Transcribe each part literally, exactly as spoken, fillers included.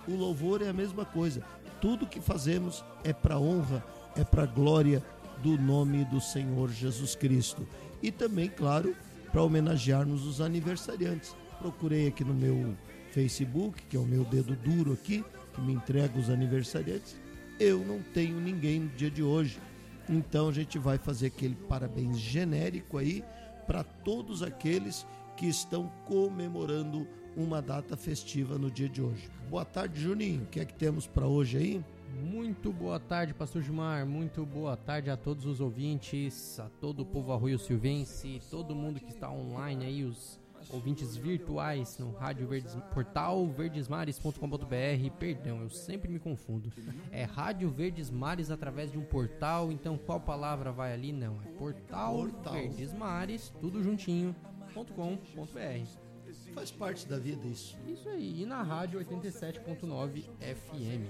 o louvor é a mesma coisa. Tudo que fazemos é para honra, é para glória do nome do Senhor Jesus Cristo. E também, claro, para homenagearmos os aniversariantes. Procurei aqui no meu Facebook, que é o meu dedo duro aqui, que me entrega os aniversariantes. Eu não tenho ninguém no dia de hoje. Então a gente vai fazer aquele parabéns genérico aí para todos aqueles que estão comemorando uma data festiva no dia de hoje. Boa tarde, Juninho. O que é que temos para hoje aí? Muito boa tarde, Pastor Gilmar. Muito boa tarde a todos os ouvintes, a todo o povo Arroio Silvense, todo mundo que está online aí, os ouvintes virtuais no Rádio Verdes, portal verdesmares ponto com ponto b r. Perdão, eu sempre me confundo. É Rádio Verdesmares através de um portal. Então qual palavra vai ali? Não, é portal, portal. Verdesmares, tudo juntinho, .com.br. Faz parte da vida isso. Isso aí, e na rádio oitenta e sete ponto nove F M.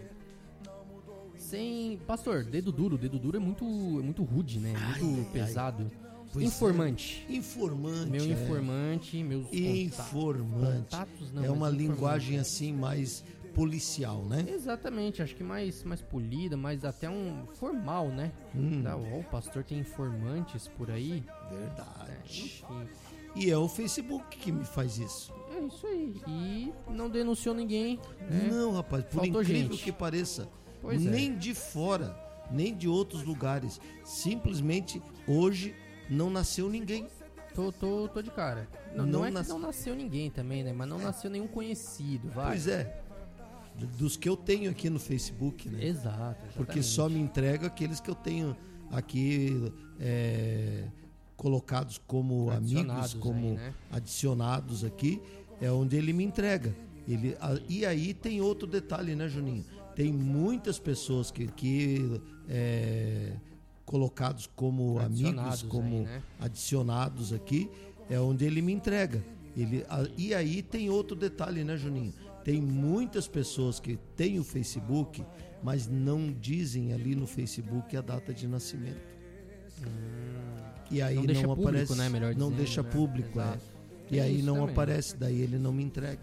Sem... Pastor, dedo duro, dedo duro é muito, é muito rude, né? É muito ai, pesado. Ai. Informante. É. Informante. Meu é. informante, meus Informante. Contatos, não, é uma linguagem assim mais policial, né? Exatamente, acho que mais, mais polida, mais até um formal, né? Hum. Da, oh, o pastor tem informantes por aí. Verdade. É, e é o Facebook que me faz isso. É isso aí. E não denunciou ninguém. Né? Não, rapaz, por Faltou incrível gente. que pareça, pois nem é. de fora, nem de outros lugares. Simplesmente hoje não nasceu ninguém. Tô, tô, tô de cara. Não, não, não é nas... que não nasceu ninguém também, né? Mas não é. nasceu nenhum conhecido, vai. Pois é. Dos que eu tenho aqui no Facebook, né? Exato, exatamente. Porque só me entrega aqueles que eu tenho aqui é, colocados como amigos, como aí, né? adicionados aqui, é onde ele me entrega. Ele, a, e aí tem outro detalhe, né, Juninho? Tem muitas pessoas que, que é, colocados como amigos, como aí, né? adicionados aqui, é onde ele me entrega. Ele, a, e aí tem outro detalhe, né, Juninho? Tem muitas pessoas que têm o Facebook, mas não dizem ali no Facebook a data de nascimento. Hum, e aí não, não, deixa não público, aparece, né? Melhor não dizendo, deixa né? público, é. E aí não também. aparece, daí ele não me entrega.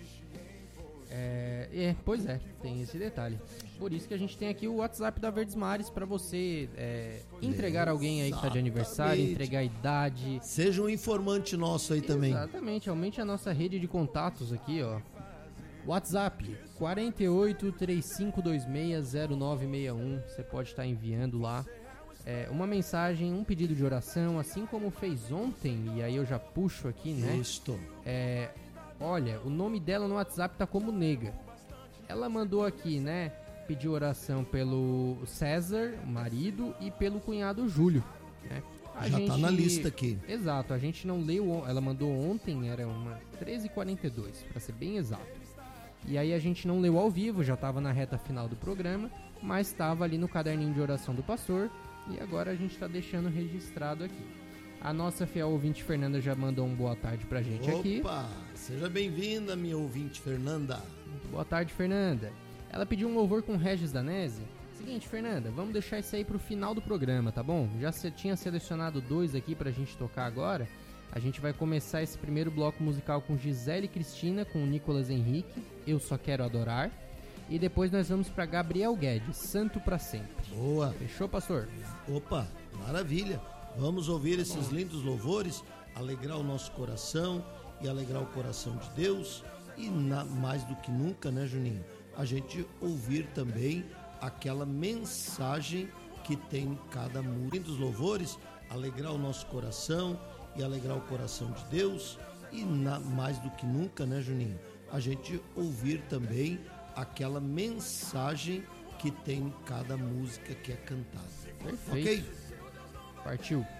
É, é, pois é, tem esse detalhe. Por isso que a gente tem aqui o WhatsApp da Verdesmares para você é, entregar Exatamente. alguém aí que está de aniversário, entregar a idade. Seja um informante nosso aí também. Exatamente, aumente a nossa rede de contatos aqui, ó. WhatsApp quatro oito três cinco dois seis zero nove seis um. Você pode estar enviando lá é, uma mensagem, um pedido de oração, assim como fez ontem. E aí eu já puxo aqui, né? Isto. É, olha, o nome dela no WhatsApp tá como Nega. Ela mandou aqui, né? Pediu oração pelo César, o marido, e pelo cunhado Júlio, né? A Já gente... tá na lista aqui. Exato, a gente não leu, ela mandou ontem, era uma treze e quarenta e dois, para ser bem exato. E aí a gente não leu ao vivo, já estava na reta final do programa, mas estava ali no caderninho de oração do pastor, e agora a gente está deixando registrado aqui. A nossa fiel ouvinte Fernanda já mandou um boa tarde pra gente Opa, aqui. Opa, seja bem-vinda, minha ouvinte Fernanda. Muito boa tarde, Fernanda. Ela pediu um louvor com Regis Danese. Seguinte, Fernanda, vamos deixar isso aí pro final do programa, tá bom? Já se, tinha selecionado dois aqui pra gente tocar agora. A gente vai começar esse primeiro bloco musical com Gisele Cristina, com Nicolas Henrique, Eu Só Quero Adorar. E depois nós vamos pra Gabriel Guedes, Santo Pra Sempre. Boa. Fechou, pastor? Opa, maravilha. Vamos ouvir esses lindos louvores, alegrar o nosso coração e alegrar o coração de Deus. E na, mais do que nunca, né, Juninho? A gente ouvir também aquela mensagem que tem em cada música. Lindos louvores, alegrar o nosso coração e alegrar o coração de Deus. E na, mais do que nunca, né, Juninho? A gente ouvir também aquela mensagem que tem em cada música que é cantada. Perfeito. Ok? Partiu.